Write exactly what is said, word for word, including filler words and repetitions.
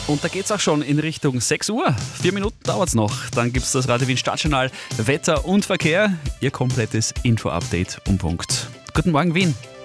Und da geht's auch schon in Richtung sechs Uhr. Vier Minuten dauert's noch. Dann gibt's das Radio Wien Stadtjournal, Wetter und Verkehr. Ihr komplettes Info-Update um Punkt. Guten Morgen, Wien.